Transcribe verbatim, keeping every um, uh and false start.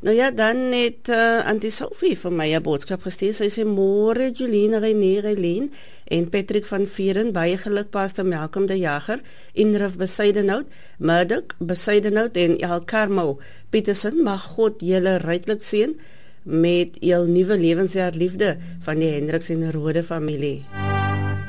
Nou ja, dan het uh, Auntie Sophie vir my 'n boodskap gestuur. Sy sê môre Jolien, René, Relien en Patrick van Vieren, baie geluk Pastor Malcolm de Jager, Inrif Besuidenhout, Murdoch Besuidenhout en El Carmo Petersen. Mag God julle ryklik seën met jul nuwe lewensjaar liefde van die Hendriks en Rode familie.